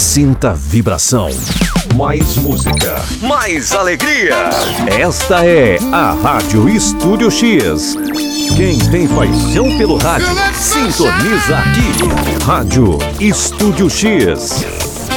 Sinta a vibração. Mais música, mais alegria. Esta é a Rádio Estúdio X. Quem tem paixão pelo rádio, sintoniza aqui. Rádio Estúdio X.